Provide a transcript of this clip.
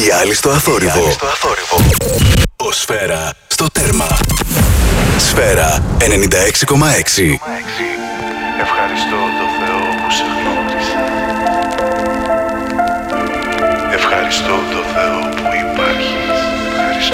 Διάλυση στο αθόρυβο. Ο Σφαίρα στο τέρμα. Σφαίρα 96,6. Ευχαριστώ το Θεό που σε γνώρισα.